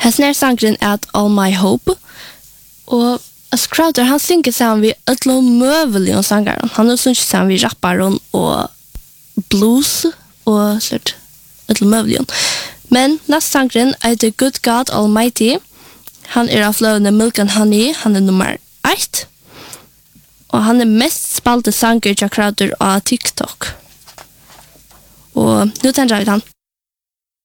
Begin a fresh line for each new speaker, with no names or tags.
Här sangren är All My Hope. Och Crowder, han synger sammen vi ödlo mövelig och sangaren. Han har sunget sammen vi rapparen och blues och sånt ödlo mövelig. Men nästa sangren är The Good God Almighty. Han är av flövande Milk and Honey. Han är nummer 1. Och han är mest spalte sanger till Crowder av TikTok. Och nu tänkte jag han.